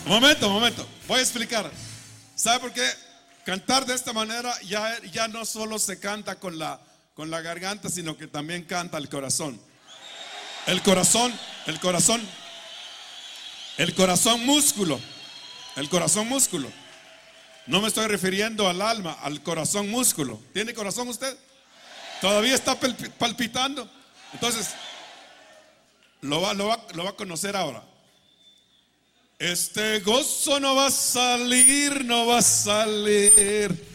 Momento. Voy a explicar. ¿Sabe por qué? Cantar de esta manera ya no solo se canta con la garganta, sino que también canta el corazón. El corazón músculo. El corazón músculo. No me estoy refiriendo al alma, al corazón músculo. ¿Tiene corazón usted? ¿Todavía está palpitando? Entonces, lo va a conocer ahora. Este gozo no va a salir.